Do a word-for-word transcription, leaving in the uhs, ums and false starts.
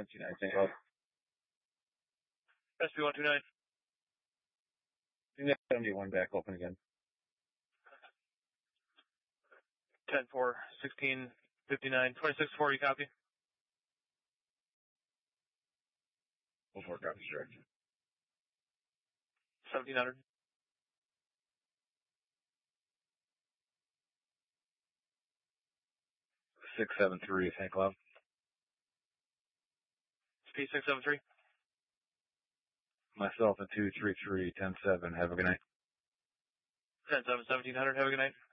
twenty-nine, Saint Cloud. S P one two nine. seventy-one back open again. ten four, sixteen fifty-nine, twenty-six four, you copy? oh four, copy, direct. seventeen hundred. six seven three, Saint Cloud. Speed six seven three. Myself and two three three, ten seven. Have a good night. ten seven, seventeen hundred. Have a good night.